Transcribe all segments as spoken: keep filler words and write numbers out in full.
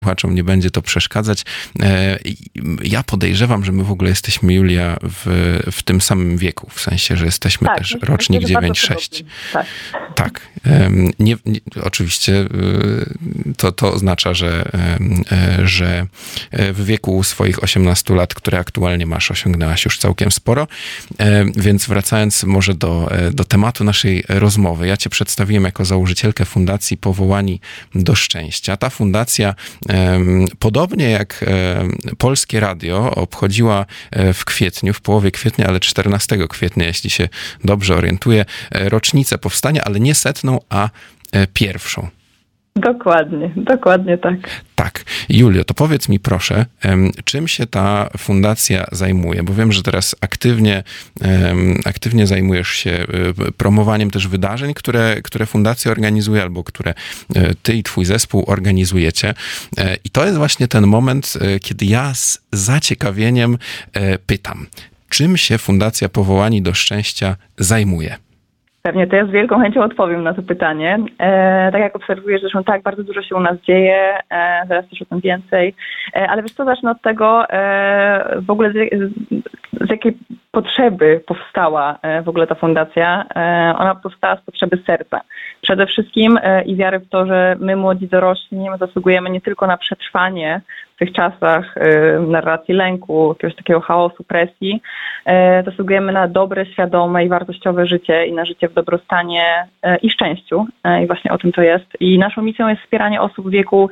słuchaczom nie będzie to przeszkadzać. Ja podejrzewam, że my w ogóle jesteśmy, Julia, w, w tym samym wieku, w sensie, że jesteśmy tak, też rocznik dziewięć sześć. Tak. Tak. Nie, nie, oczywiście to, to oznacza, że, że w wieku swoich osiemnastu lat, które aktualnie masz, osiągnęłaś już całkiem sporo. Więc wracając może do, do tematu naszej rozmowy. Ja cię przedstawiłem jako założycielkę Fundacji Powołani do Szczęścia. Ta fundacja, podobnie jak Polskie Radio, obchodziła w kwietniu, w połowie kwietnia, ale czternastego kwietnia, jeśli się dobrze orientuję, rocznicę powstania, ale nie setną, a pierwszą. Dokładnie, dokładnie tak. Tak. Julio, to powiedz mi proszę, czym się ta fundacja zajmuje? Bo wiem, że teraz aktywnie, aktywnie zajmujesz się promowaniem też wydarzeń, które, które fundacja organizuje albo które ty i twój zespół organizujecie. I to jest właśnie ten moment, kiedy ja z zaciekawieniem pytam, czym się Fundacja Powołani do Szczęścia zajmuje? Pewnie, to ja z wielką chęcią odpowiem na to pytanie. E, tak jak obserwujesz, zresztą tak, bardzo dużo się u nas dzieje, e, zaraz też o tym więcej, e, ale wiesz co, zacznę od tego e, w ogóle z, z, z jakiej potrzeby powstała e, w ogóle ta fundacja. E, ona powstała z potrzeby serca. Przede wszystkim e, i wiary w to, że my młodzi dorośli zasługujemy nie tylko na przetrwanie w tych czasach e, narracji lęku, jakiegoś takiego chaosu, presji, e, zasługujemy na dobre, świadome i wartościowe życie i na życie w dobrostanie e, i szczęściu. E, I właśnie o tym to jest. I naszą misją jest wspieranie osób w wieku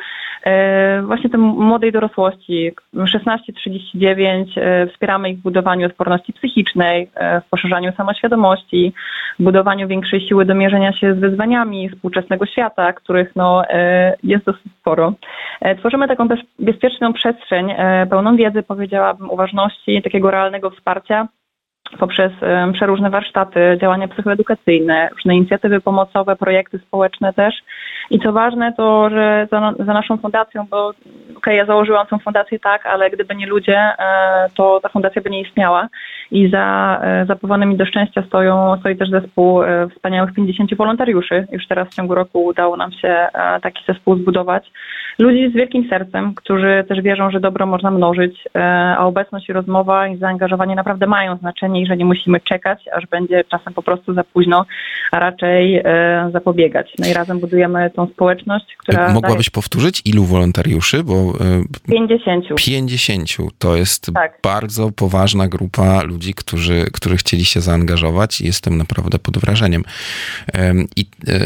e, właśnie tej młodej dorosłości, szesnaście trzydzieści dziewięć. E, wspieramy ich w budowaniu odporności psychicznej, e, w poszerzaniu samoświadomości, w budowaniu większej siły do mierzenia się z wyzwaniami współczesnego świata, których no, e, jest dosyć sporo. E, tworzymy taką bez, bezpieczną przestrzeń, e, pełną wiedzy, powiedziałabym, uważności, takiego realnego wsparcia poprzez um, przeróżne warsztaty, działania psychoedukacyjne, różne inicjatywy pomocowe, projekty społeczne też. I co ważne, to, że za, za naszą fundacją, bo okej, okay, ja założyłam tą fundację tak, ale gdyby nie ludzie, e, to ta fundacja by nie istniała. I za, e, za Powołanymi do Szczęścia stoją, stoi też zespół e, wspaniałych pięćdziesięciu wolontariuszy. Już teraz w ciągu roku udało nam się e, taki zespół zbudować. Ludzi z wielkim sercem, którzy też wierzą, że dobro można mnożyć, e, a obecność i rozmowa i zaangażowanie naprawdę mają znaczenie i że nie musimy czekać, aż będzie czasem po prostu za późno, a raczej e, zapobiegać. No i razem budujemy tą społeczność, która... Mogłabyś daje... powtórzyć, ilu wolontariuszy? Bo e, pięćdziesięciu. pięćdziesięciu. To jest tak. Bardzo poważna grupa ludzi, którzy, którzy chcieli się zaangażować i jestem naprawdę pod wrażeniem. E, I e,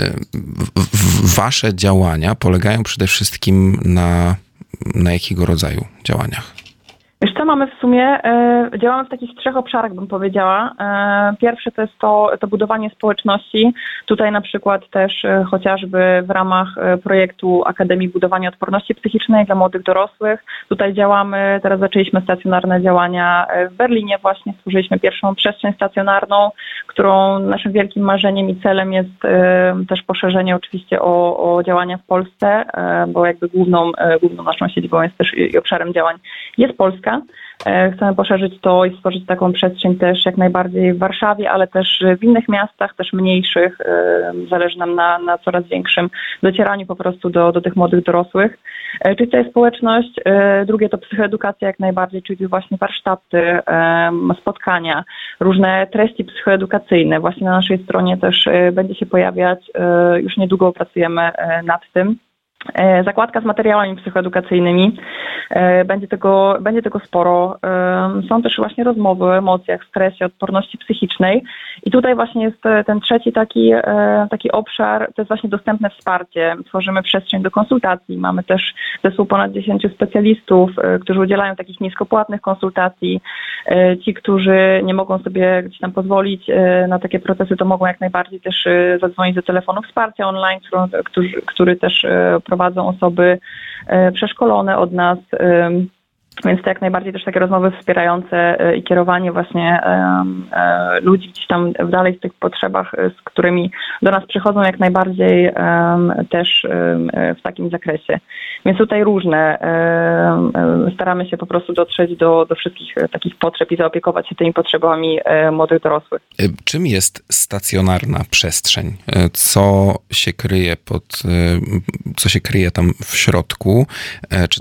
w, wasze działania polegają przede wszystkim na, na jakiego rodzaju działaniach? Wiesz co, mamy w sumie, e, działamy w takich trzech obszarach, bym powiedziała. E, pierwsze to jest to, to budowanie społeczności. Tutaj na przykład też e, chociażby w ramach e, projektu Akademii Budowania Odporności Psychicznej dla młodych dorosłych. Tutaj działamy, teraz zaczęliśmy stacjonarne działania w Berlinie właśnie, stworzyliśmy pierwszą przestrzeń stacjonarną, którą naszym wielkim marzeniem i celem jest e, też poszerzenie oczywiście o, o działania w Polsce, e, bo jakby główną, e, główną naszą siedzibą jest też i obszarem działań jest Polska. Chcemy poszerzyć to i stworzyć taką przestrzeń też jak najbardziej w Warszawie, ale też w innych miastach, też mniejszych. Zależy nam na, na coraz większym docieraniu po prostu do, do tych młodych dorosłych. Czyli to jest społeczność. Drugie to psychoedukacja jak najbardziej, czyli właśnie warsztaty, spotkania, różne treści psychoedukacyjne. Właśnie na naszej stronie też będzie się pojawiać. Już niedługo pracujemy nad tym. Zakładka z materiałami psychoedukacyjnymi. Będzie tego, będzie tego sporo. Są też właśnie rozmowy o emocjach, stresie, odporności psychicznej. I tutaj właśnie jest ten trzeci taki, taki obszar, to jest właśnie dostępne wsparcie. Tworzymy przestrzeń do konsultacji. Mamy też zespół ponad dziesięciu specjalistów, którzy udzielają takich niskopłatnych konsultacji. Ci, którzy nie mogą sobie gdzieś tam pozwolić na takie procesy, to mogą jak najbardziej też zadzwonić do telefonu wsparcia online, który, który też prowadzą osoby przeszkolone od nas. Więc to jak najbardziej też takie rozmowy wspierające i kierowanie właśnie ludzi gdzieś tam dalej w tych potrzebach, z którymi do nas przychodzą, jak najbardziej też w takim zakresie. Więc tutaj różne. Staramy się po prostu dotrzeć do, do wszystkich takich potrzeb i zaopiekować się tymi potrzebami młodych dorosłych. Czym jest stacjonarna przestrzeń? Co się kryje pod, co się kryje tam w środku? Czy